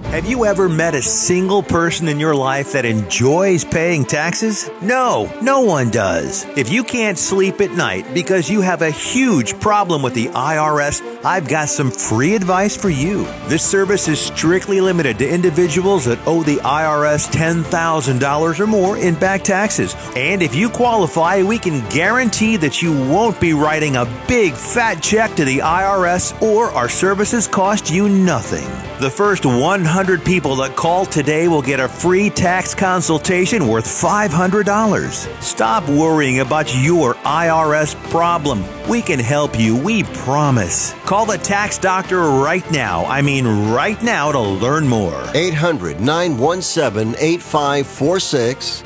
Have you ever met a single person in your life that enjoys paying taxes? No, no one does. If you can't sleep at night because you have a huge problem with the IRS, I've got some free advice for you. This service is strictly limited to individuals that owe the IRS $10,000 or more in back taxes. And if you qualify, we can guarantee that you won't be writing a big fat check to the IRS, or our services cost you nothing. The first 100 people that call today will get a free tax consultation worth $500. Stop worrying about your IRS problem. We can help you, we promise. Call the tax doctor right now. I mean right now, to learn more. 800-917-8546.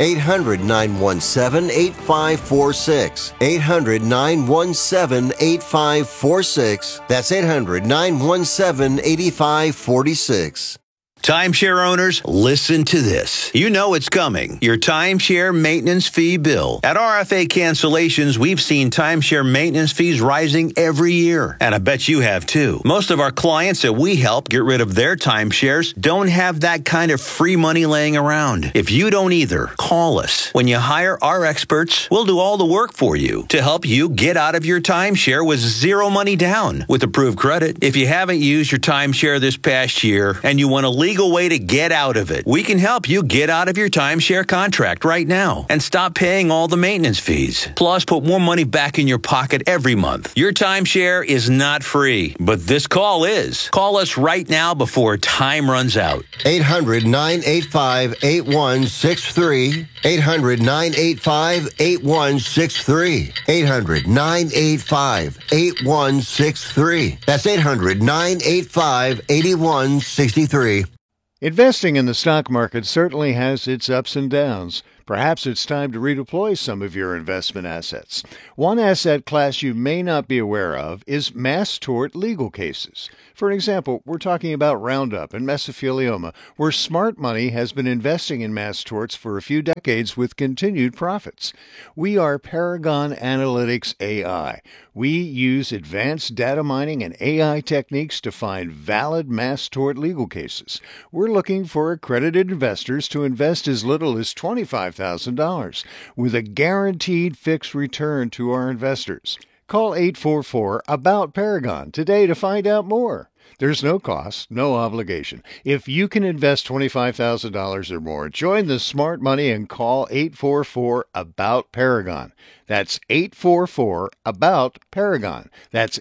800-917-8546. 800-917-8546. That's 800-917-8546. Timeshare owners, listen to this. You know it's coming. Your timeshare maintenance fee bill. At RFA Cancellations, we've seen timeshare maintenance fees rising every year. And I bet you have too. Most of our clients that we help get rid of their timeshares don't have that kind of free money laying around. If you don't either, call us. When you hire our experts, we'll do all the work for you to help you get out of your timeshare with zero money down with approved credit. If you haven't used your timeshare this past year and you want a legal way to get out of it, we can help you get out of your timeshare contract right now and stop paying all the maintenance fees. Plus, put more money back in your pocket every month. Your timeshare is not free, but this call is. Call us right now before time runs out. 800-985-8163. 800-985-8163. 800-985-8163. That's 800-985-8163. Investing in the stock market certainly has its ups and downs. Perhaps it's time to redeploy some of your investment assets. One asset class you may not be aware of is mass tort legal cases. For example, we're talking about Roundup and mesothelioma, where smart money has been investing in mass torts for a few decades with continued profits. We are Paragon Analytics AI. We use advanced data mining and AI techniques to find valid mass tort legal cases. We're looking for accredited investors to invest as little as $25,000 with a guaranteed fixed return to our investors. Call 844-ABOUT-PARAGON today to find out more. There's no cost, no obligation. If you can invest $25,000 or more, join the smart money and call 844-ABOUT-PARAGON. That's 844-ABOUT-PARAGON. That's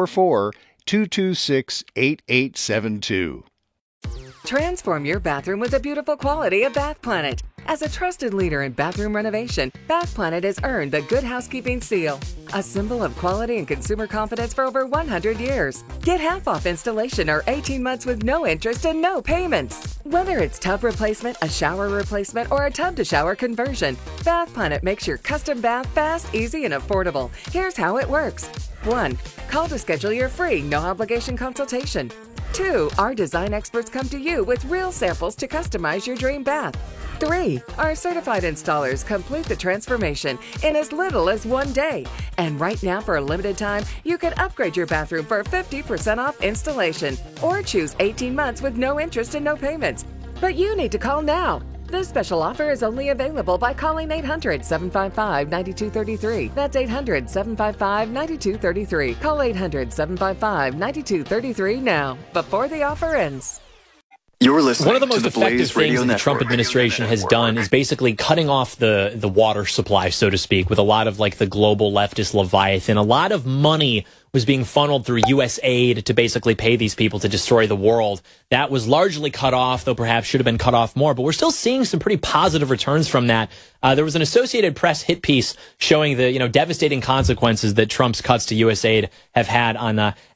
844-226-8872. Transform your bathroom with the beautiful quality of Bath Planet. As a trusted leader in bathroom renovation, Bath Planet has earned the Good Housekeeping seal, a symbol of quality and consumer confidence for over 100 years. Get half off installation or 18 months with no interest and no payments. Whether it's tub replacement, a shower replacement, or a tub-to-shower conversion, Bath Planet makes your custom bath fast, easy, and affordable. Here's how it works. 1. Call to schedule your free, no-obligation consultation. 2. Our design experts come to you with real samples to customize your dream bath. 3. Our certified installers complete the transformation in as little as 1 day. And right now, for a limited time, you can upgrade your bathroom for 50% off installation or choose 18 months with no interest and no payments. But you need to call now. This special offer is only available by calling 800-755-9233. That's 800-755-9233. Call 800-755-9233 now, before the offer ends. You're listening One of the most to the effective Blaze things Radio that the Network. Trump administration has done is basically cutting off the water supply, so to speak, with a lot of like the global leftist Leviathan. A lot of money was being funneled through U.S. aid to basically pay these people to destroy the world. That was largely cut off, though perhaps should have been cut off more. But we're still seeing some pretty positive returns from that. There was an Associated Press hit piece showing the devastating consequences that Trump's cuts to U.S. aid have had on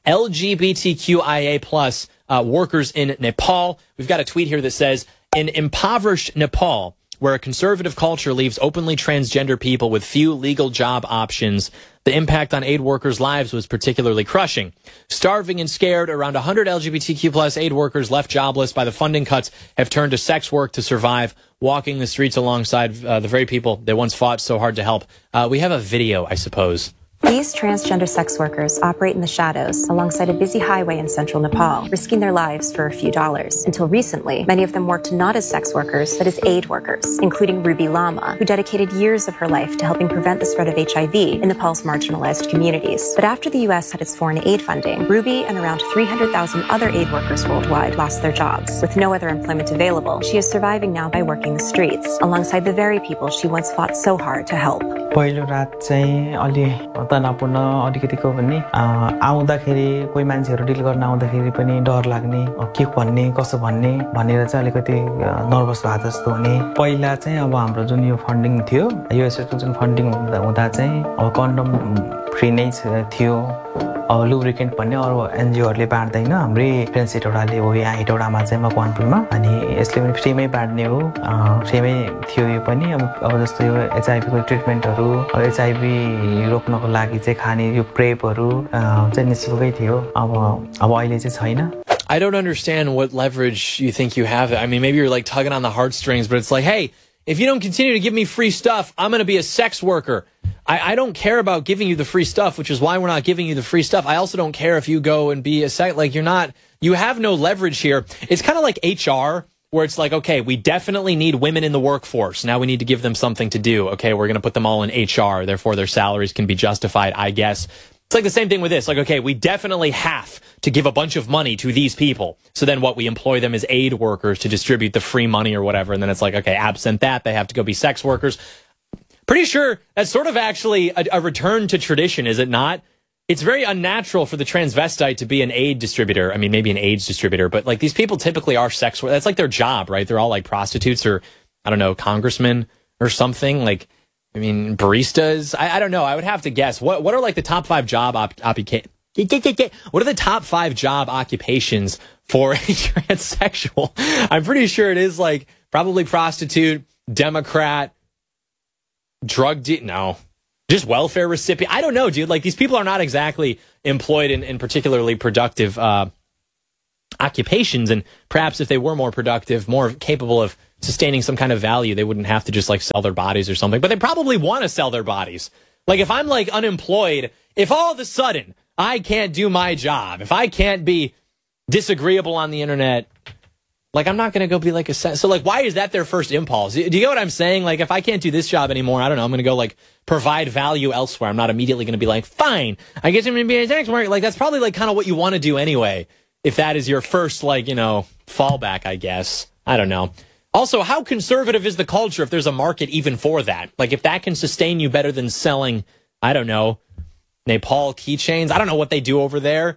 LGBTQIA+ workers in Nepal. We've got a tweet here that says, in impoverished Nepal, where a conservative culture leaves openly transgender people with few legal job options, the impact on aid workers' lives was particularly crushing. Starving and scared, around 100 LGBTQ+ aid workers left jobless by the funding cuts have turned to sex work to survive, walking the streets alongside the very people they once fought so hard to help. We have a video, I suppose, These transgender sex workers operate in the shadows alongside a busy highway in central Nepal, risking their lives for a few dollars. Until recently, many of them worked not as sex workers, but as aid workers, including Ruby Lama, who dedicated years of her life to helping prevent the spread of HIV in Nepal's marginalized communities. But after the U.S. had its foreign aid funding, Ruby and around 300,000 other aid workers worldwide lost their jobs. With no other employment available, she is surviving now by working the streets, alongside the very people she once fought so hard to help. पहिलो रात चाहिँ अलि तनावपूर्ण अलिकतिको पनि आउँदाखेरि कोही मान्छेहरु dill गर्न आउँदाखेरि पनि डर लाग्ने के भन्ने कसो भन्ने भनेर चाहिँ अलिकति नर्भस भए जस्तो हुने पहिला चाहिँ अब हाम्रो जुन यो फन्डिङ थियो युएसको जुन फन्डिङ हुँदा चाहिँ अब कन्डोम फ्री नै थियो लुब्रिकेन्ट भन्ने अरु एनजीओहरुले बाँड्दैन हाम्रै फ्रेन्डसिप एउटाले हो यहाँ हेटौडामा चाहिँ मकवानपुरमा अनि यसले पनि फ्रीमै बाँड्ने हो फ्रीमै थियो यो पनि अब जस्तो यो एचआईभी को ट्रिटमेन्टहरु एचआईभी रोक्नको लागि चाहिँ खाने यो प्रेपहरु चाहिँ निशुल्कै थियो अब अहिले चाहिँ छैन I don't understand what leverage you think you have. I mean, maybe you're like tugging on the heartstrings, but it's like, hey, if you don't continue to give me free stuff, I'm going to be a sex worker. I don't care about giving you the free stuff, which is why we're not giving you the free stuff. I also don't care if you go and be a sex, like you have no leverage here. It's kind of like HR, where it's like, okay, we definitely need women in the workforce. Now we need to give them something to do. Okay, we're going to put them all in HR. Therefore, their salaries can be justified, I guess. It's like the same thing with this. Like, okay, we definitely have to give a bunch of money to these people. So then what, we employ them as aid workers to distribute the free money or whatever. And then it's like, okay, absent that, they have to go be sex workers. Pretty sure that's sort of actually a return to tradition, is it not? It's very unnatural for the transvestite to be an aid distributor. I mean, maybe an AIDS distributor, but like these people typically are sex workers. That's like their job, right? They're all like prostitutes or, I don't know, congressmen or something. Like, I mean, baristas. I don't know. I would have to guess. What are like the top 5 job what are the top 5 job occupations for a transsexual? I'm pretty sure it is like probably prostitute, Democrat, no, just welfare recipient. I don't know, dude. Like these people are not exactly employed in particularly productive occupations. And perhaps if they were more productive, more capable of sustaining some kind of value, they wouldn't have to just like sell their bodies or something. But they probably want to sell their bodies. Like if I'm like unemployed, if all of a sudden I can't do my job, if I can't be disagreeable on the internet, like I'm not going to go be like a... So like why is that their first impulse? Do you get what I'm saying? Like if I can't do this job anymore, I don't know, I'm going to go like provide value elsewhere. I'm not immediately going to be like, fine, I guess I'm going to be a sex worker. Like that's probably like kind of what you want to do anyway. If that is your first like, you know, fallback, I guess. I don't know. Also, how conservative is the culture if there's a market even for that? Like if that can sustain you better than selling, I don't know, Nepal keychains. I don't know what they do over there.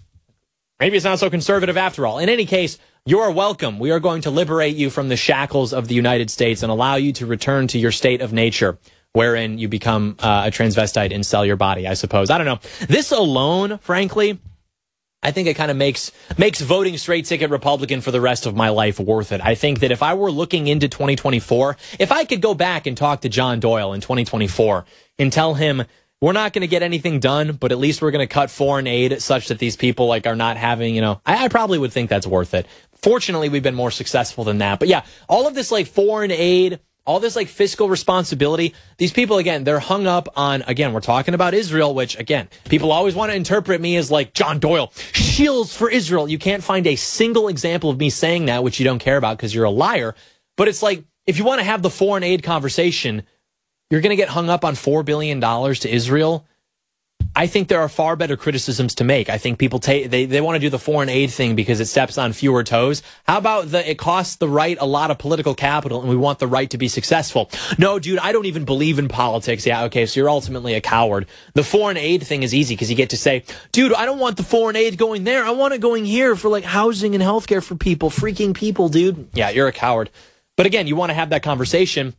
Maybe it's not so conservative after all. In any case, you're welcome. We are going to liberate you from the shackles of the United States and allow you to return to your state of nature, wherein you become a transvestite and sell your body, I suppose. I don't know. This alone, frankly, I think it kind of makes voting straight ticket Republican for the rest of my life worth it. I think that if I were looking into 2024, if I could go back and talk to John Doyle in 2024 and tell him, we're not going to get anything done, but at least we're going to cut foreign aid such that these people like are not having, you know, I probably would think that's worth it. Fortunately, we've been more successful than that. But yeah, all of this like foreign aid, all this like fiscal responsibility, these people, again, they're hung up on, again, we're talking about Israel, which again, people always want to interpret me as like John Doyle, shields for Israel. You can't find a single example of me saying that, which you don't care about because you're a liar. But it's like, if you want to have the foreign aid conversation, you're going to get hung up on $4 billion to Israel. I think there are far better criticisms to make. I think people they want to do the foreign aid thing because it steps on fewer toes. How about it costs the right a lot of political capital and we want the right to be successful? No, dude, I don't even believe in politics. Yeah, okay, so you're ultimately a coward. The foreign aid thing is easy because you get to say, dude, I don't want the foreign aid going there. I want it going here for like housing and healthcare for people, freaking people, dude. Yeah, you're a coward. But again, you want to have that conversation.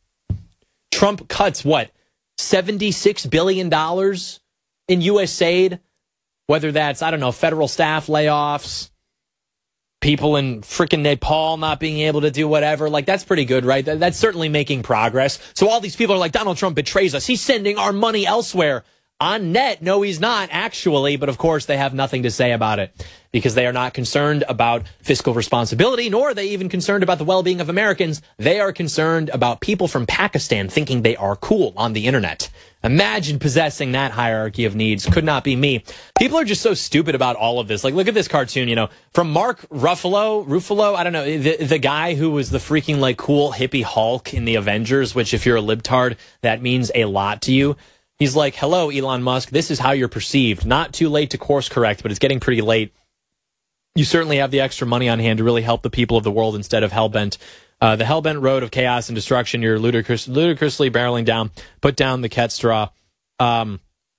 Trump cuts what? $76 billion in U.S. aid, whether that's, I don't know, federal staff layoffs, people in freaking Nepal not being able to do whatever. Like, that's pretty good, right? That's certainly making progress. So all these people are like, Donald Trump betrays us. He's sending our money elsewhere. On net, no, he's not actually, but of course they have nothing to say about it because they are not concerned about fiscal responsibility, nor are they even concerned about the well-being of Americans. They are concerned about people from Pakistan thinking they are cool on the internet. Imagine possessing that hierarchy of needs. Could not be me. People are just so stupid about all of this. Like, look at this cartoon, from Mark Ruffalo, I don't know, the guy who was the freaking, like, cool hippie Hulk in the Avengers, which if you're a libtard, that means a lot to you. He's like, hello, Elon Musk, this is how you're perceived. Not too late to course correct, but it's getting pretty late. You certainly have the extra money on hand to really help the people of the world instead of hellbent. The hellbent road of chaos and destruction, you're ludicrously barreling down. Put down the Ket straw. I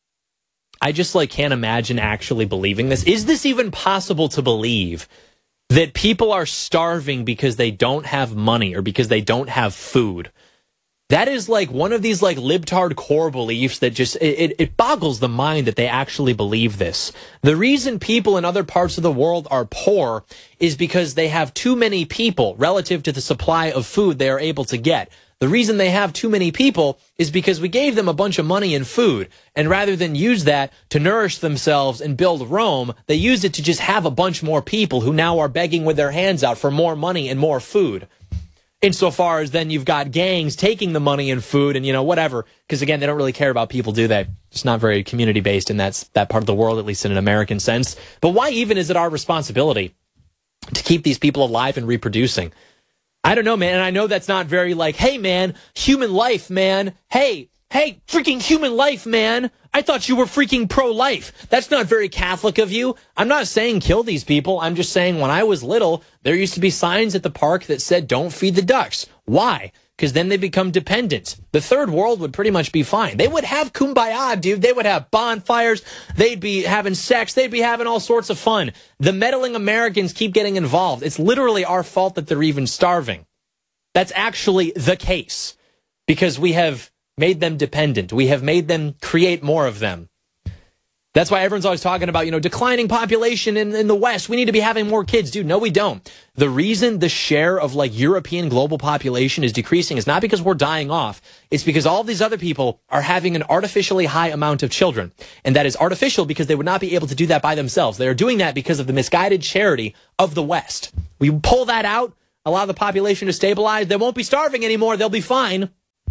just can't imagine actually believing this. Is this even possible to believe that people are starving because they don't have money or because they don't have food? That is one of these libtard core beliefs that just, it boggles the mind that they actually believe this. The reason people in other parts of the world are poor is because they have too many people relative to the supply of food they are able to get. The reason they have too many people is because we gave them a bunch of money and food, and rather than use that to nourish themselves and build Rome, they used it to just have a bunch more people who now are begging with their hands out for more money and more food. Insofar as then you've got gangs taking the money and food and, whatever. Because, again, they don't really care about people, do they? It's not very community-based in that part of the world, at least in an American sense. But why even is it our responsibility to keep these people alive and reproducing? I don't know, man. And I know that's not very hey, man, human life, man. Hey, freaking human life, man. I thought you were freaking pro-life. That's not very Catholic of you. I'm not saying kill these people. I'm just saying when I was little, there used to be signs at the park that said, don't feed the ducks. Why? Because then they become dependent. The third world would pretty much be fine. They would have kumbaya, dude. They would have bonfires. They'd be having sex. They'd be having all sorts of fun. The meddling Americans keep getting involved. It's literally our fault that they're even starving. That's actually the case because we have made them dependent. We have made them create more of them. That's why everyone's always talking about, declining population in the West. We need to be having more kids. Dude, no, we don't. The reason the share of European global population is decreasing is not because we're dying off. It's because all of these other people are having an artificially high amount of children. And that is artificial because they would not be able to do that by themselves. They are doing that because of the misguided charity of the West. We pull that out, allow the population to stabilize. They won't be starving anymore. They'll be fine.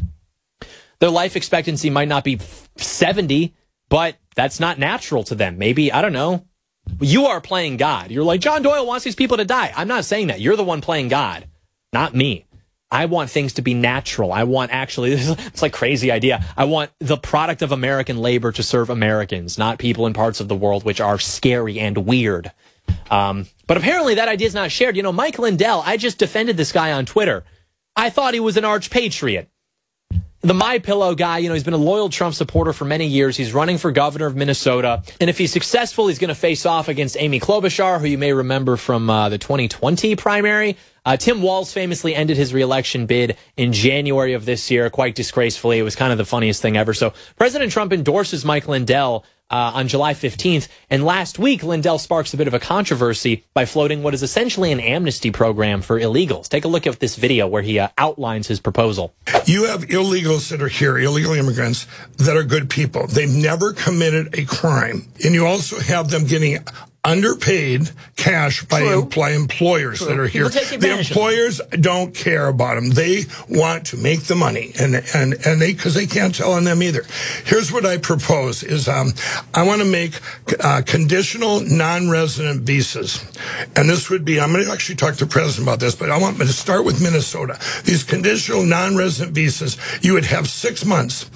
Their life expectancy might not be 70, but that's not natural to them. Maybe, I don't know. You are playing God. You're like, John Doyle wants these people to die. I'm not saying that. You're the one playing God, not me. I want things to be natural. I want it's like crazy idea. I want the product of American labor to serve Americans, not people in parts of the world which are scary and weird. But apparently that idea is not shared. Mike Lindell, I just defended this guy on Twitter. I thought he was an arch patriot. The MyPillow guy, he's been a loyal Trump supporter for many years. He's running for governor of Minnesota. And if he's successful, he's going to face off against Amy Klobuchar, who you may remember from the 2020 primary. Tim Walz famously ended his reelection bid in January of this year, quite disgracefully. It was kind of the funniest thing ever. So President Trump endorses Mike Lindell on July 15th. And last week, Lindell sparks a bit of a controversy by floating what is essentially an amnesty program for illegals. Take a look at this video where he outlines his proposal. You have illegals that are here, illegal immigrants that are good people. They've never committed a crime. And you also have them getting underpaid cash by employers that are here. The employers don't care about them. They want to make the money, and because they can't tell on them either. Here's what I propose is I want to make conditional non-resident visas, and this would be, I'm going to actually talk to the president about this, but I want to start with Minnesota. These conditional non-resident visas, you would have 6 months.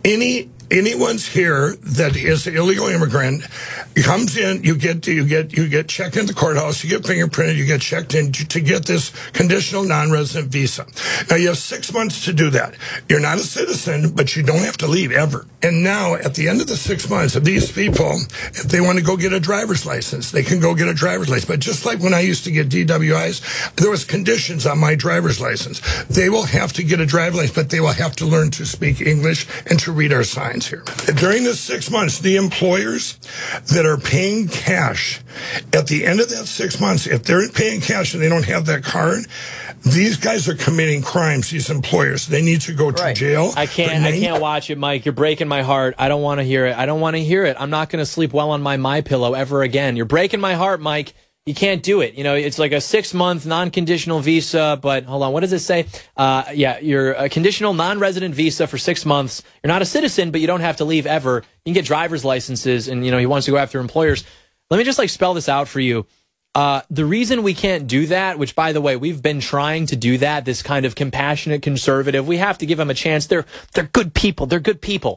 Anyone's here that is an illegal immigrant comes in, you get checked in the courthouse, you get fingerprinted, you get checked in to get this conditional non-resident visa. Now you have 6 months to do that. You're not a citizen, but you don't have to leave ever. And now at the end of the 6 months of these people, if they want to go get a driver's license, they can go get a driver's license. But just like when I used to get DWIs, there was conditions on my driver's license. They will have to get a driver's license, but they will have to learn to speak English and to read our signs. months here. During the 6 months, the employers that are paying cash, at the end of that 6 months, if they're paying cash and they don't have that card, these guys are committing crimes, these employers. They need to go to jail. I can't watch it, Mike. You're breaking my heart. I don't want to hear it. I'm not going to sleep well on my MyPillow ever again. You're breaking my heart, Mike. You can't do it. You know, it's like a 6-month non-conditional visa, but hold on, what does it say? You're a conditional non-resident visa for 6 months. You're not a citizen, but you don't have to leave ever. You can get driver's licenses, and, he wants to go after employers. Let me just spell this out for you. The reason we can't do that, which, by the way, we've been trying to do that, this kind of compassionate conservative, we have to give them a chance. They're good people. They're good people.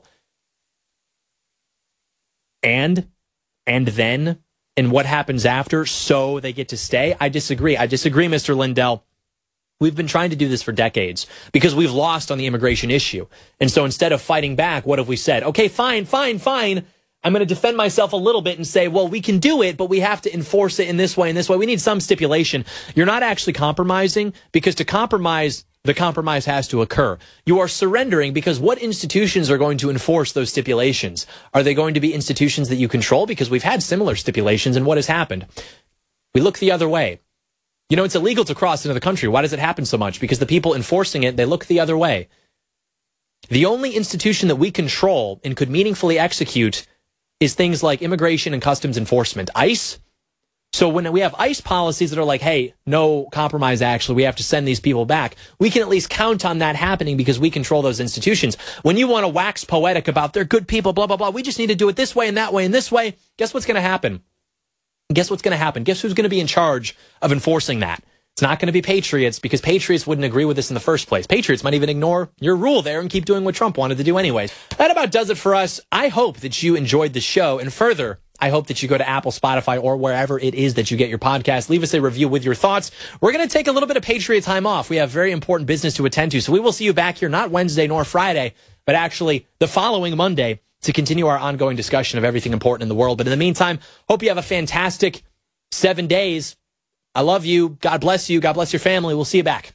And then, and what happens after, so they get to stay? I disagree, Mr. Lindell. We've been trying to do this for decades because we've lost on the immigration issue. And so instead of fighting back, what have we said? Okay, fine. I'm going to defend myself a little bit and say, well, we can do it, but we have to enforce it in this way and this way. We need some stipulation. You're not actually compromising, because to compromise, the compromise has to occur. You are surrendering, because what institutions are going to enforce those stipulations? Are they going to be institutions that you control? Because we've had similar stipulations, and what has happened? We look the other way. It's illegal to cross into the country. Why does it happen so much? Because the people enforcing it, they look the other way. The only institution that we control and could meaningfully execute is things like Immigration and Customs Enforcement, ICE. So when we have ICE policies that are like, hey, no compromise, actually, we have to send these people back, we can at least count on that happening because we control those institutions. When you want to wax poetic about they're good people, blah, blah, blah, we just need to do it this way and that way and this way, guess what's going to happen? Guess who's going to be in charge of enforcing that? It's not going to be patriots, because patriots wouldn't agree with this in the first place. Patriots might even ignore your rule there and keep doing what Trump wanted to do anyways. That about does it for us. I hope that you enjoyed the show. And further, I hope that you go to Apple, Spotify, or wherever it is that you get your podcast. Leave us a review with your thoughts. We're going to take a little bit of Patriot time off. We have very important business to attend to. So we will see you back here, not Wednesday nor Friday, but actually the following Monday, to continue our ongoing discussion of everything important in the world. But in the meantime, hope you have a fantastic 7 days. I love you. God bless you. God bless your family. We'll see you back.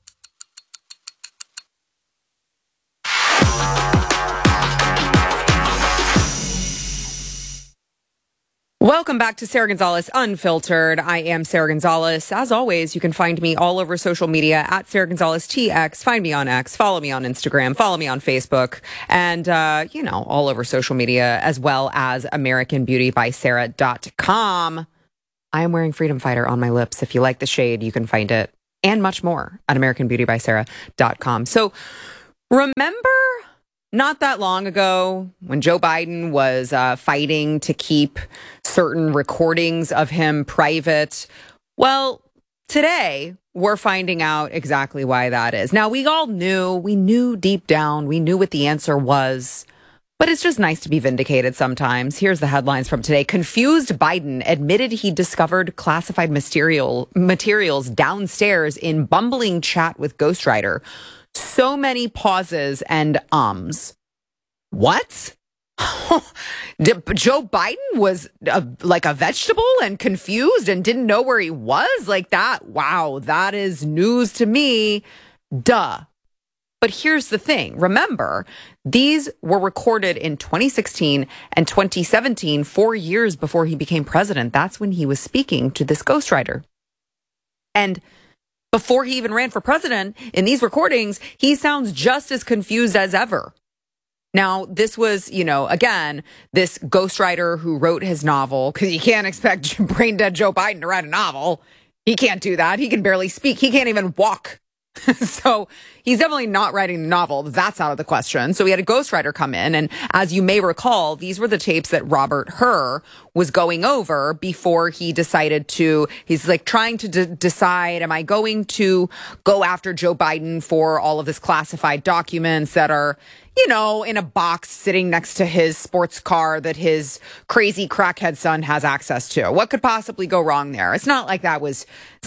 Welcome back to Sarah Gonzalez Unfiltered. I am Sarah Gonzalez. As always, you can find me all over social media at Sarah Gonzalez TX. Find me on X. Follow me on Instagram. Follow me on Facebook. And, all over social media, as well as AmericanBeautyBySarah.com. I am wearing Freedom Fighter on my lips. If you like the shade, you can find it and much more at AmericanBeautyBySarah.com. So remember not that long ago when Joe Biden was fighting to keep certain recordings of him private? Well, today we're finding out exactly why that is. Now, we knew deep down, we knew what the answer was. But it's just nice to be vindicated sometimes. Here's the headlines from today. Confused Biden admitted he discovered classified materials downstairs in bumbling chat with ghostwriter. So many pauses and ums. What? Joe Biden was like a vegetable and confused and didn't know where he was? Like that? Wow, that is news to me. Duh. But here's the thing. Remember, these were recorded in 2016 and 2017, 4 years before he became president. That's when he was speaking to this ghostwriter. And before he even ran for president, in these recordings, he sounds just as confused as ever. Now, this was, again, this ghostwriter who wrote his novel, because you can't expect brain dead Joe Biden to write a novel. He can't do that. He can barely speak. He can't even walk. So he's definitely not writing the novel. That's out of the question. So we had a ghostwriter come in. And as you may recall, these were the tapes that Robert Hur was going over before he decided he's like trying to decide, am I going to go after Joe Biden for all of his classified documents that are, in a box sitting next to his sports car that his crazy crackhead son has access to? What could possibly go wrong there? It's not like that was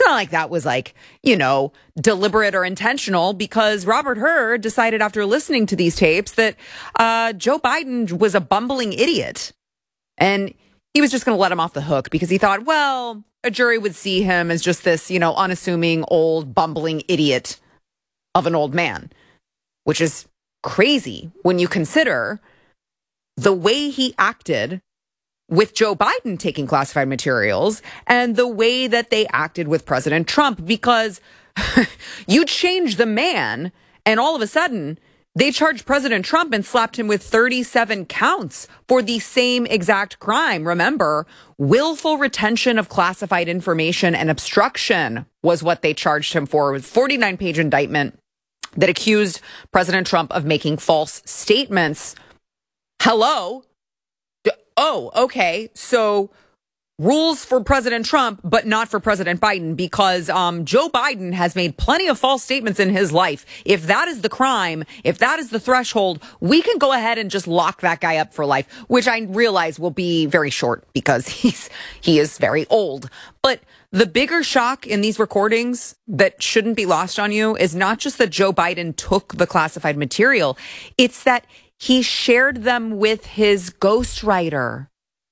deliberate or intentional, because Robert Hur decided after listening to these tapes that Joe Biden was a bumbling idiot. And he was just going to let him off the hook because he thought, well, a jury would see him as just this, unassuming old bumbling idiot of an old man, which is crazy when you consider the way he acted with Joe Biden taking classified materials and the way that they acted with President Trump, because you change the man and all of a sudden they charged President Trump and slapped him with 37 counts for the same exact crime. Remember, willful retention of classified information and obstruction was what they charged him for, with 49-page indictment that accused President Trump of making false statements. Hello? Oh, okay. So rules for President Trump, but not for President Biden, because Joe Biden has made plenty of false statements in his life. If that is the crime, if that is the threshold, we can go ahead and just lock that guy up for life, which I realize will be very short because he is very old. But the bigger shock in these recordings that shouldn't be lost on you is not just that Joe Biden took the classified material, it's that he shared them with his ghostwriter.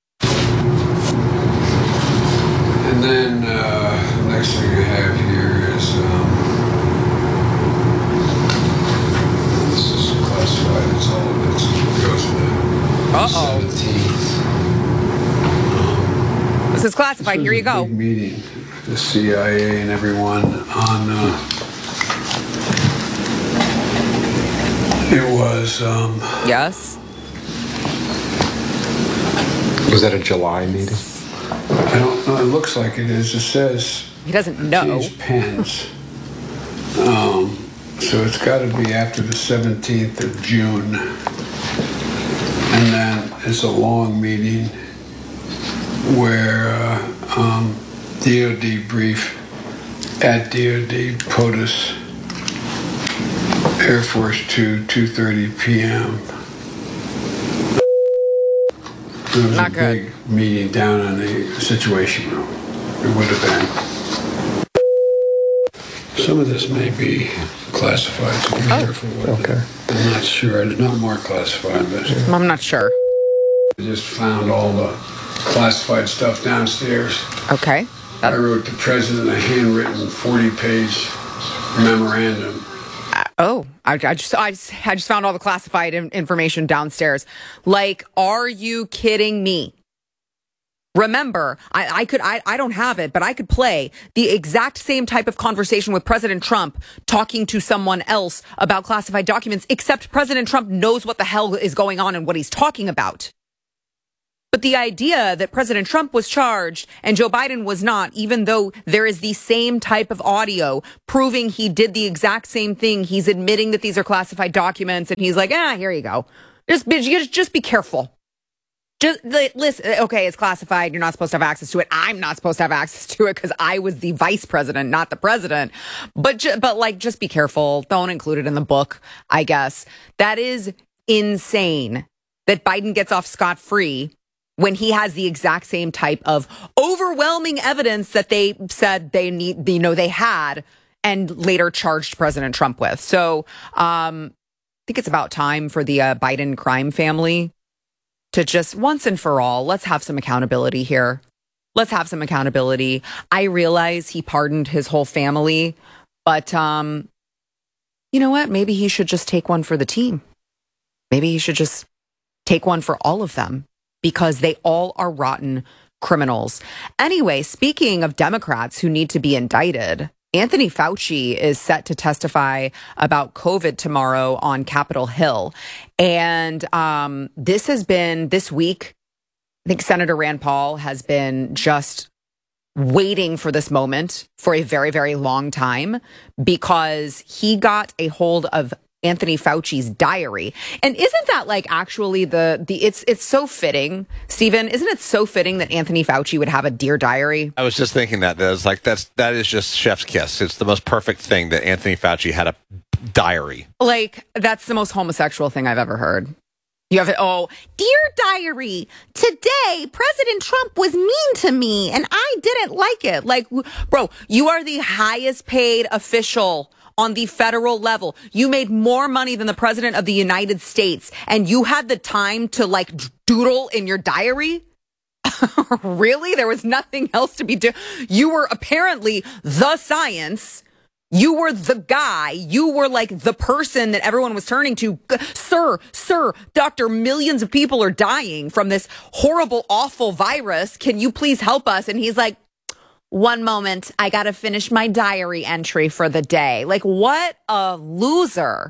And then next thing I have here is this is classified. It's all of it. It goes to the 17th. This is classified. Here you go. Big meeting, the CIA and everyone on. It was. Yes. Was that a July meeting? I don't know. It looks like it is. It says. He doesn't know. Pens. So it's got to be after the 17th of June. And then it's a long meeting where DOD brief at DOD POTUS, Air Force 2:30 p.m. There was Not a good. big meeting down in the Situation Room. It would have been. Some of this may be classified, so be careful with it. I'm not sure. It's not more classified, but I'm not sure. I just found all the classified stuff downstairs. Okay. I wrote the president a handwritten 40-page memorandum. I just found all the classified information downstairs. Like, are you kidding me? Remember, I don't have it, but I could play the exact same type of conversation with President Trump talking to someone else about classified documents, except President Trump knows what the hell is going on and what he's talking about. But the idea that President Trump was charged and Joe Biden was not, even though there is the same type of audio proving he did the exact same thing, he's admitting that these are classified documents, and he's like, here you go. Just be careful. Just listen, okay, it's classified. You're not supposed to have access to it. I'm not supposed to have access to it because I was the vice president, not the president. But just be careful. Don't include it in the book, I guess. That is insane that Biden gets off scot-free when he has the exact same type of overwhelming evidence that they said they need, they had and later charged President Trump with. So I think it's about time for the Biden crime family to just once and for all, let's have some accountability here. Let's have some accountability. I realize he pardoned his whole family, but you know what? Maybe he should just take one for the team. Maybe he should just take one for all of them because they all are rotten criminals. Anyway, speaking of Democrats who need to be indicted, Anthony Fauci is set to testify about COVID tomorrow on Capitol Hill. And this week, I think Senator Rand Paul has been just waiting for this moment for a very, very long time because he got a hold of Anthony Fauci's diary. And isn't that like actually it's so fitting, Stephen, isn't it so fitting that Anthony Fauci would have a Dear Diary? I was just thinking that is just chef's kiss. It's the most perfect thing that Anthony Fauci had a diary. Like, that's the most homosexual thing I've ever heard. You have it. Oh, Dear Diary, today President Trump was mean to me and I didn't like it. Like, bro, you are the highest paid official on the federal level. You made more money than the president of the United States, and you had the time to like doodle in your diary? Really? There was nothing else to be doing. You were apparently the science. You were the guy. You were like the person that everyone was turning to. Sir, doctor, millions of people are dying from this horrible, awful virus. Can you please help us? And he's like, one moment, I got to finish my diary entry for the day. Like, what a loser.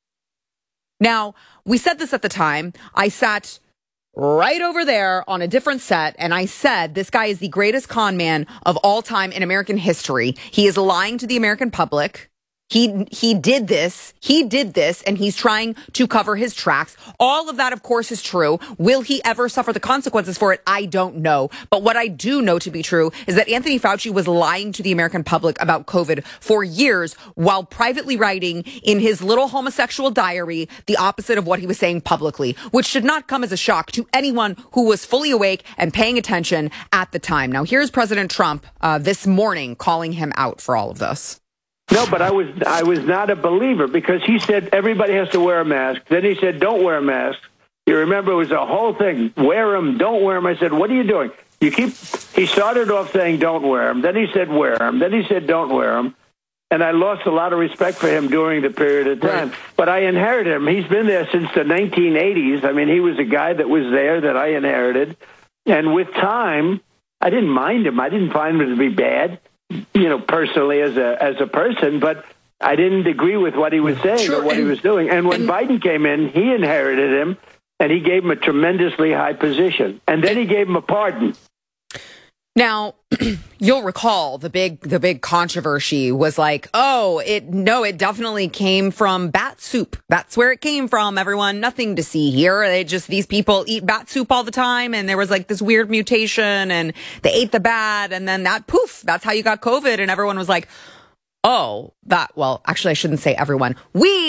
Now, we said this at the time. I sat right over there on a different set, and I said, this guy is the greatest con man of all time in American history. He is lying to the American public. He did this, and he's trying to cover his tracks. All of that, of course, is true. Will he ever suffer the consequences for it? I don't know. But what I do know to be true is that Anthony Fauci was lying to the American public about COVID for years while privately writing in his little homosexual diary the opposite of what he was saying publicly, which should not come as a shock to anyone who was fully awake and paying attention at the time. Now, here's President Trump this morning calling him out for all of this. No, but I was not a believer because he said everybody has to wear a mask. Then he said, don't wear a mask. You remember it was a whole thing. Wear them, don't wear them. I said, what are you doing? He started off saying don't wear them. Then he said wear them. Then he said don't wear them. And I lost a lot of respect for him during the period of time. Right. But I inherited him. He's been there since the 1980s. I mean, he was a guy that was there that I inherited. And with time, I didn't mind him. I didn't find him to be bad, personally as a person, but I didn't agree with what he was saying or what he was doing. And when Biden came in, he inherited him, and he gave him a tremendously high position. And then he gave him a pardon. Now, you'll recall the big controversy was like, it definitely came from bat soup. That's where it came from, everyone. Nothing to see here. These people eat bat soup all the time. And there was like this weird mutation and they ate the bat. And then that's how you got COVID. And everyone was like, actually, I shouldn't say everyone.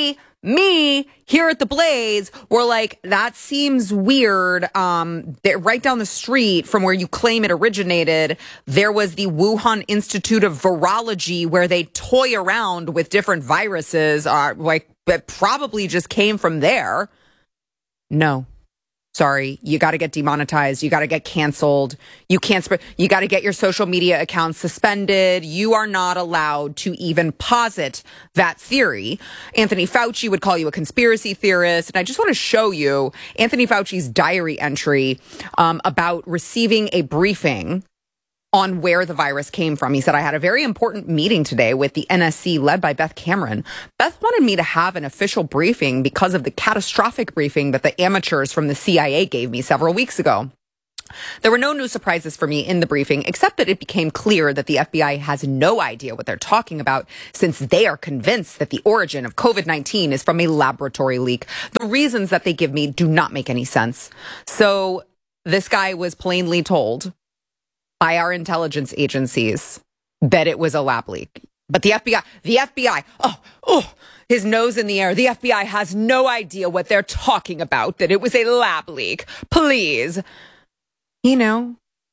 Me here at the Blaze were like, that seems weird. Right down the street from where you claim it originated, there was the Wuhan Institute of Virology where they toy around with different viruses. That probably just came from there. No. Sorry, you got to get demonetized. You got to get canceled. You can't spread. You got to get your social media accounts suspended. You are not allowed to even posit that theory. Anthony Fauci would call you a conspiracy theorist. And I just want to show you Anthony Fauci's diary entry about receiving a briefing on where the virus came from. He said, I had a very important meeting today with the NSC led by Beth Cameron. Beth wanted me to have an official briefing because of the catastrophic briefing that the amateurs from the CIA gave me several weeks ago. There were no new surprises for me in the briefing, except that it became clear that the FBI has no idea what they're talking about since they are convinced that the origin of COVID-19 is from a laboratory leak. The reasons that they give me do not make any sense. So this guy was plainly told by our intelligence agencies that it was a lab leak. But the FBI, his nose in the air. The FBI has no idea what they're talking about, that it was a lab leak. Please. He knew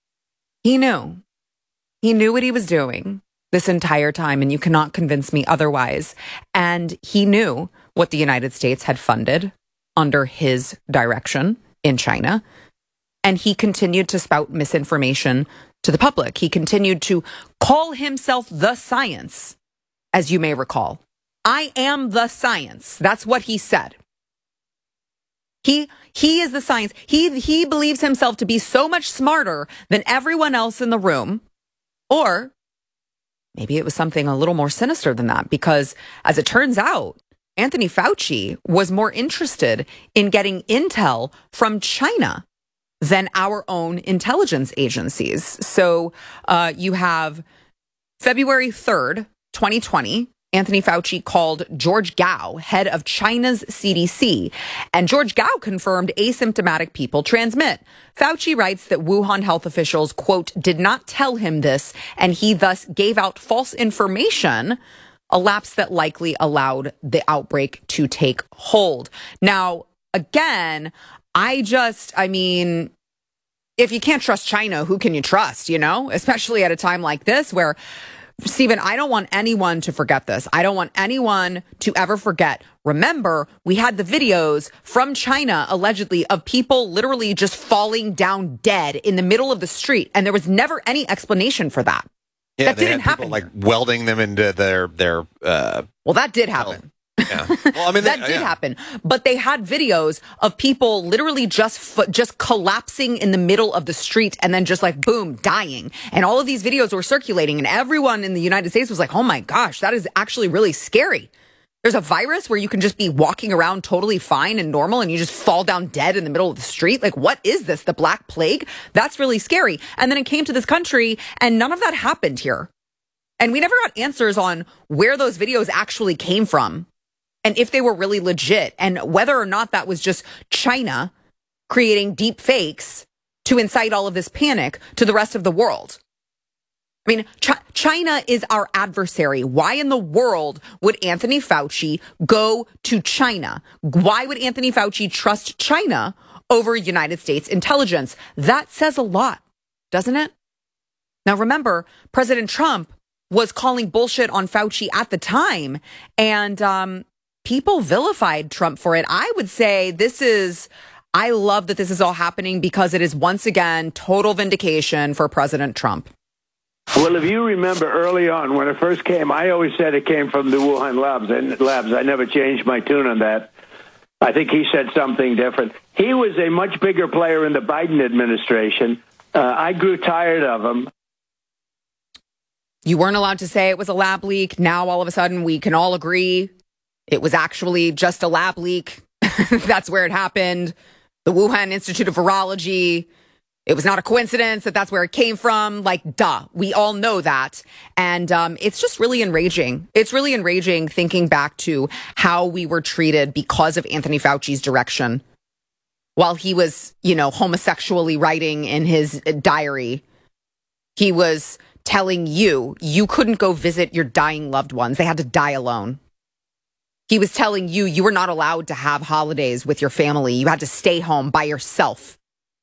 what he was doing this entire time, and you cannot convince me otherwise. And he knew what the United States had funded under his direction in China. And he continued to spout misinformation to the public. He continued to call himself the science, as you may recall. I am the science. That's what he said. He is the science. He believes himself to be so much smarter than everyone else in the room. Or maybe it was something a little more sinister than that, because as it turns out, Anthony Fauci was more interested in getting intel from China than our own intelligence agencies. So you have February 3rd, 2020, Anthony Fauci called George Gao, head of China's CDC, and George Gao confirmed asymptomatic people transmit. Fauci writes that Wuhan health officials, quote, did not tell him this, and he thus gave out false information, a lapse that likely allowed the outbreak to take hold. Now, again, if you can't trust China, who can you trust, especially at a time like this where, Stephen, I don't want anyone to forget this. I don't want anyone to ever forget. Remember, we had the videos from China, allegedly, of people literally just falling down dead in the middle of the street. And there was never any explanation for that. Yeah, that they didn't had happen. people, like welding them into their. Well, that did happen. Yeah. Well, I mean, that did happen. But they had videos of people literally just collapsing in the middle of the street and then just like, boom, dying. And all of these videos were circulating and everyone in the United States was like, oh my gosh, that is actually really scary. There's a virus where you can just be walking around totally fine and normal and you just fall down dead in the middle of the street. Like, what is this? The Black Plague? That's really scary. And then it came to this country and none of that happened here. And we never got answers on where those videos actually came from and if they were really legit and whether or not that was just China creating deep fakes to incite all of this panic to the rest of the world. I mean, China is our adversary. Why in the world would Anthony Fauci go to China? Why would Anthony Fauci trust China over United States intelligence? That says a lot, doesn't it? Now, remember, President Trump was calling bullshit on Fauci at the time, and people vilified Trump for it. I would say I love that this is all happening because it is once again total vindication for President Trump. Well, if you remember early on when it first came, I always said it came from the Wuhan labs. I never changed my tune on that. I think he said something different. He was a much bigger player in the Biden administration. I grew tired of him. You weren't allowed to say it was a lab leak. Now, all of a sudden, we can all agree it was actually just a lab leak. That's where it happened. The Wuhan Institute of Virology. It was not a coincidence that that's where it came from. Like, duh. We all know that. And it's just really enraging. It's really enraging thinking back to how we were treated because of Anthony Fauci's direction. While he was, homosexually writing in his diary, he was telling you couldn't go visit your dying loved ones. They had to die alone. He was telling you were not allowed to have holidays with your family. You had to stay home by yourself.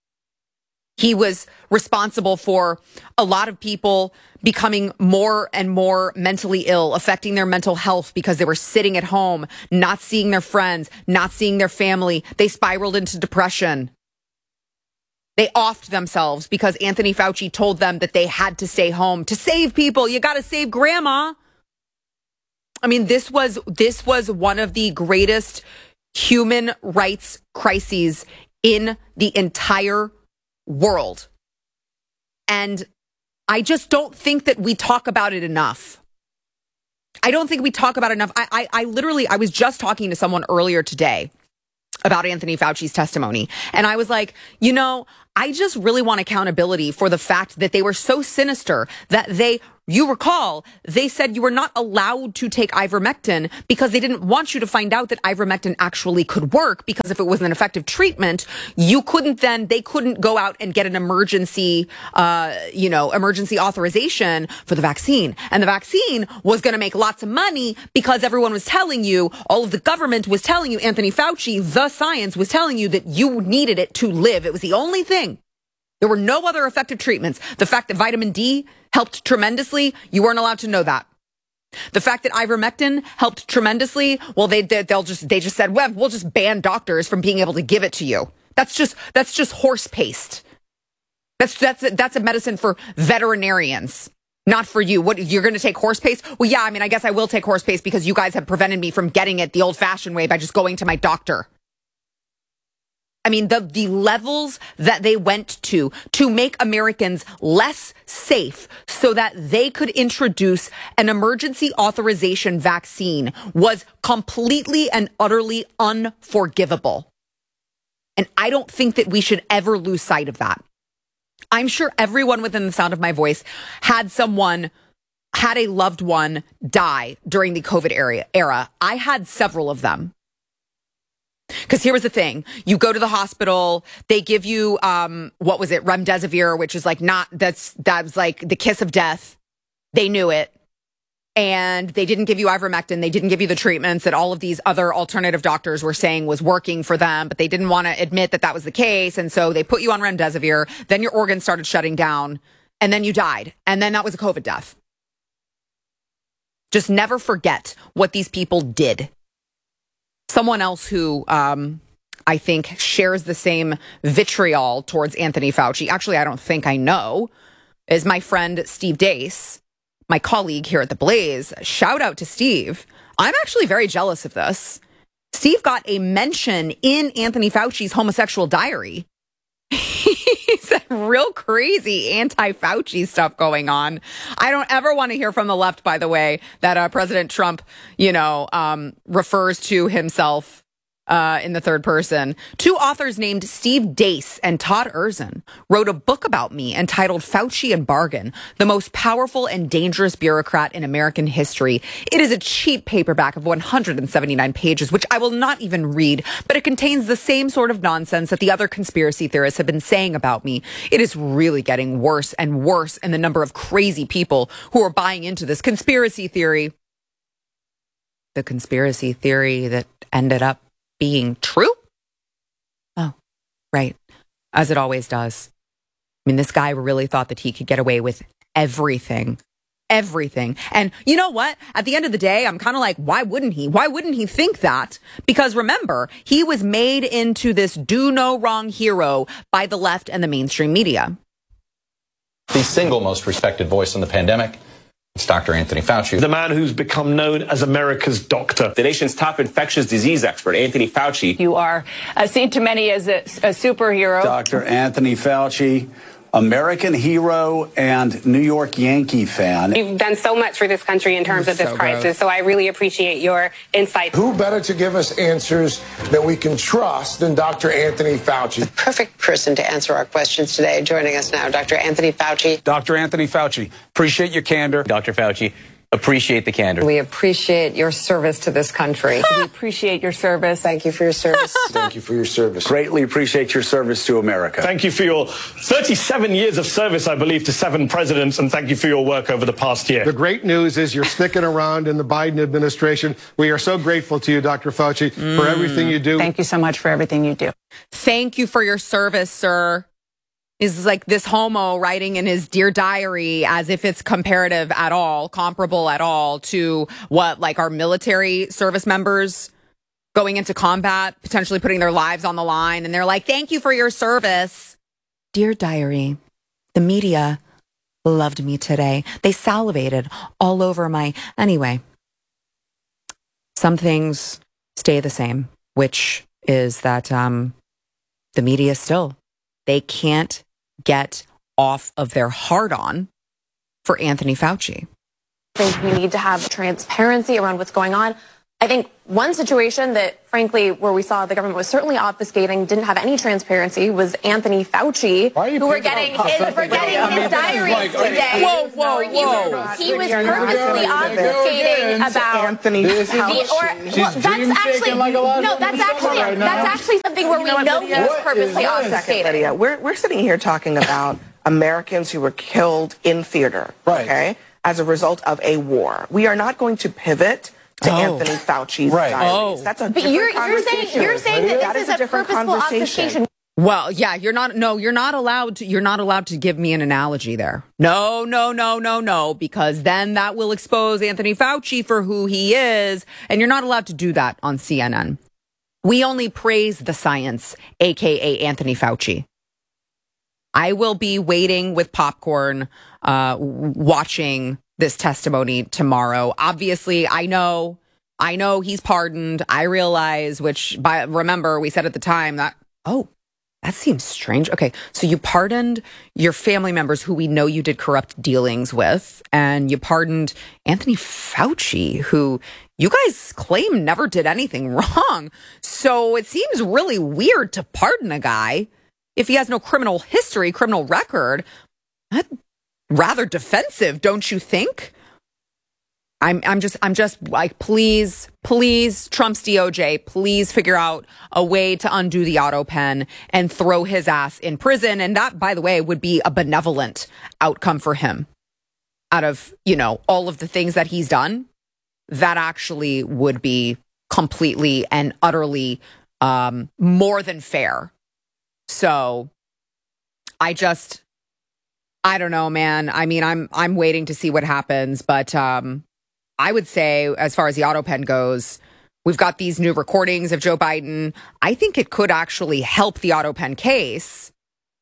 He was responsible for a lot of people becoming more and more mentally ill, affecting their mental health because they were sitting at home, not seeing their friends, not seeing their family. They spiraled into depression. They offed themselves because Anthony Fauci told them that they had to stay home to save people. You got to save grandma. I mean, this was one of the greatest human rights crises in the entire world. And I just don't think that we talk about it enough. I don't think we talk about it enough. I was just talking to someone earlier today about Anthony Fauci's testimony. And I was like, I just really want accountability for the fact that they were so sinister that you recall, they said you were not allowed to take ivermectin because they didn't want you to find out that ivermectin actually could work, because if it was an effective treatment, they couldn't go out and get an emergency authorization for the vaccine. And the vaccine was going to make lots of money because everyone was telling you, all of the government was telling you, Anthony Fauci, the science was telling you that you needed it to live. It was the only thing. There were no other effective treatments. The fact that vitamin D helped tremendously, you weren't allowed to know that. The fact that ivermectin helped tremendously, well, they just said, well, we'll just ban doctors from being able to give it to you. That's just horse paste. That's a medicine for veterinarians, not for you. What, you're going to take horse paste? Well, yeah, I guess I will take horse paste because you guys have prevented me from getting it the old-fashioned way by just going to my doctor. The levels that they went to make Americans less safe so that they could introduce an emergency authorization vaccine was completely and utterly unforgivable. And I don't think that we should ever lose sight of that. I'm sure everyone within the sound of my voice had a loved one die during the COVID era. I had several of them. Because here was the thing. You go to the hospital, they give you, remdesivir, which is that was like the kiss of death. They knew it. And they didn't give you ivermectin. They didn't give you the treatments that all of these other alternative doctors were saying was working for them, but they didn't want to admit that that was the case. And so they put you on remdesivir. Then your organs started shutting down and then you died. And then that was a COVID death. Just never forget what these people did. Someone else who I think shares the same vitriol towards Anthony Fauci, actually, I don't think I know, is my friend Steve Deace. my colleague here at The Blaze, shout out to Steve. I'm actually very jealous of this. Steve got a mention in Anthony Fauci's homosexual diary. He's real crazy anti-Fauci stuff going on. I don't ever want to hear from the left, by the way, that President Trump, refers to himself in the third person. Two authors named Steve Deace and Todd Erzin wrote a book about me entitled Fauci and Bargain, the most powerful and dangerous bureaucrat in American history. It is a cheap paperback of 179 pages, which I will not even read, but it contains the same sort of nonsense that the other conspiracy theorists have been saying about me. It is really getting worse and worse in the number of crazy people who are buying into this conspiracy theory. The conspiracy theory that ended up being true? Oh, right. As it always does. I mean, this guy really thought that he could get away with everything. Everything. And you know what? At the end of the day, I'm kind of like, why wouldn't he? Why wouldn't he think that? Because remember, he was made into this do no wrong hero by the left and the mainstream media. The single most respected voice in the pandemic. It's Dr. Anthony Fauci. The man who's become known as America's doctor. The nation's top infectious disease expert, Anthony Fauci. You are seen to many as a superhero. Dr. Anthony Fauci, American hero and New York Yankee fan. You've done so much for this country in terms of this crisis, so I really appreciate your insight. Who better to give us answers that we can trust than Dr. Anthony Fauci? The perfect person to answer our questions today. Joining us now, Dr. Anthony Fauci. Dr. Anthony Fauci, appreciate your candor. Dr. Fauci, appreciate the candor. We appreciate your service to this country. We appreciate your service. Thank you for your service. Thank you for your service. Greatly appreciate your service to America. Thank you for your 37 years of service, I believe, to 7 presidents, and thank you for your work over the past year. The great news is you're sticking around in the Biden administration. We are so grateful to you, Dr. Fauci, for everything you do. Thank you so much for everything you do. Thank you for your service, sir. Is like this homo writing in his Dear Diary as if it's comparative at all, comparable at all to what, like, our military service members going into combat, potentially putting their lives on the line. And they're like, thank you for your service. Dear Diary, the media loved me today. They salivated all over my... Anyway, some things stay the same, which is that the media still, they can't get off of their hard-on for Anthony Fauci. I think we need to have transparency around what's going on. I think one situation that, frankly, where we saw the government was certainly obfuscating, didn't have any transparency, was Anthony Fauci, who we're getting his diaries today. Whoa. He was purposely obfuscating about Anthony Fauci. That's actually something where we know he was purposely obfuscating. We're sitting here talking about Americans who were killed in theater, okay, as a result of a war. We are not going to pivot to Anthony Fauci's diaries. That's a different conversation. You're saying that this is a purposeful obfuscation. Well, yeah, you're not allowed to give me an analogy there. No, because then that will expose Anthony Fauci for who he is, and you're not allowed to do that on CNN. We only praise the science, aka Anthony Fauci. I will be waiting with popcorn, watching this testimony tomorrow. Obviously, I know he's pardoned. I realize, remember, we said at the time that, that seems strange. Okay, so you pardoned your family members who we know you did corrupt dealings with, and you pardoned Anthony Fauci, who you guys claim never did anything wrong. So it seems really weird to pardon a guy if he has no criminal history, criminal record. That's rather defensive, don't you think? I'm just like, please, Trump's DOJ, please figure out a way to undo the auto pen and throw his ass in prison. And that, by the way, would be a benevolent outcome for him. Out of, all of the things that he's done, that actually would be completely and utterly more than fair. So I don't know, man. I mean, I'm waiting to see what happens, but I would say, as far as the auto pen goes, we've got these new recordings of Joe Biden. I think it could actually help the auto pen case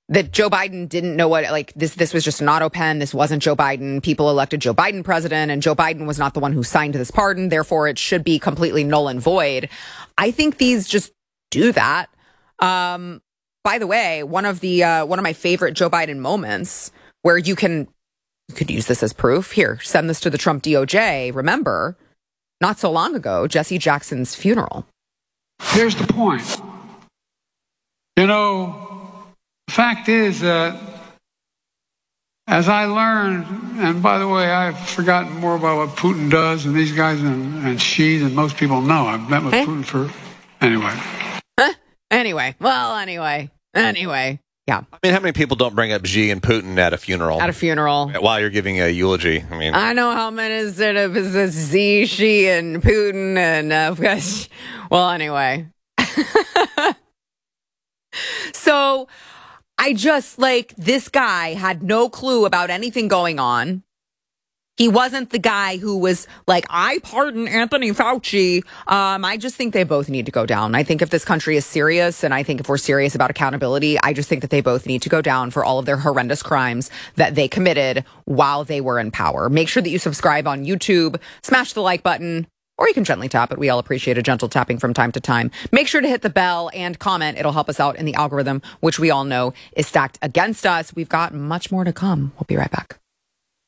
that Joe Biden didn't know what, like, this was just an auto pen. This wasn't Joe Biden. People elected Joe Biden president, and Joe Biden was not the one who signed this pardon. Therefore, it should be completely null and void. I think these just do that. By the way, one of my favorite Joe Biden moments where you could use this as proof. Here, send this to the Trump DOJ. Remember, not so long ago, Jesse Jackson's funeral. Here's the point. You know, the fact is that as I learned, and by the way, I've forgotten more about what Putin does and these guys and Xi than most people know. I've met with Putin for... Anyway. Anyway. Yeah. I mean, how many people don't bring up Xi and Putin at a funeral? While you're giving a eulogy. I mean, I know how many is Xi, Xi, and Putin, and of course. Well, anyway. So I just, like, this guy had no clue about anything going on. He wasn't the guy who was like, I pardon Anthony Fauci. I just think they both need to go down. I think if this country is serious, and I think if we're serious about accountability, I just think that they both need to go down for all of their horrendous crimes that they committed while they were in power. Make sure that you subscribe on YouTube, smash the like button, or you can gently tap it. We all appreciate a gentle tapping from time to time. Make sure to hit the bell and comment. It'll help us out in the algorithm, which we all know is stacked against us. We've got much more to come. We'll be right back.